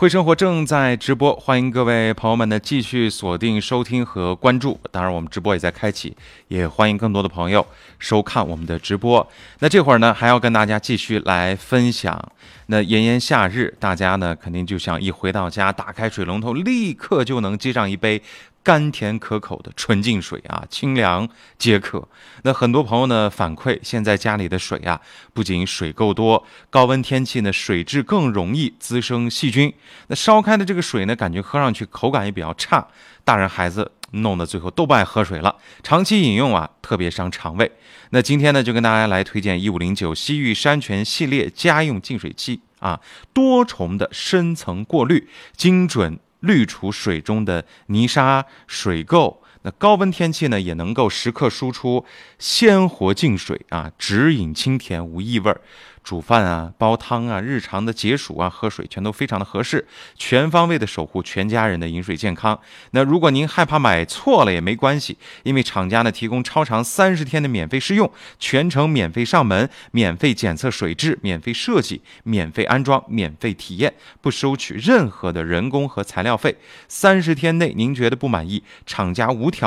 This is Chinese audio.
会生活正在直播，欢迎各位朋友们呢继续锁定收听和关注。当然，我们直播也在开启，也欢迎更多的朋友收看我们的直播。那这会儿呢，还要跟大家继续来分享。那炎炎夏日，大家呢肯定就想一回到家，打开水龙头，立刻就能接上一杯甘甜可口的纯净水啊，清凉解渴。那很多朋友呢反馈，现在家里的水啊，不仅水够多，高温天气呢，水质更容易滋生细菌。那烧开的这个水呢，感觉喝上去口感也比较差，大人孩子弄得最后都不爱喝水了，长期饮用啊，特别伤肠胃。那今天呢，就跟大家来推荐1509西域山泉系列家用净水器啊，多重的深层过滤，精准滤除水中的泥沙、水垢。那高温天气呢，也能够时刻输出鲜活净水啊，直饮清甜无异味。煮饭啊、煲汤啊、日常的解暑啊、喝水全都非常的合适，全方位的守护全家人的饮水健康。那如果您害怕买错了也没关系，因为厂家呢提供超长30天的免费试用，全程免费上门，免费检测水质，免费设计，免费安装，免费体验，不收取任何的人工和材料费。30天内您觉得不满意，厂家无条